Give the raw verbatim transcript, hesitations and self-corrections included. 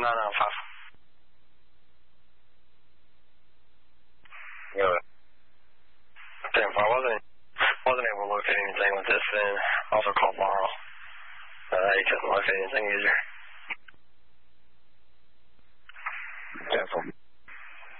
nine nine five. Yeah. ten four. I wasn't, wasn't able to locate anything with this then. Also called Laurel. Uh, he couldn't locate anything either. ten four.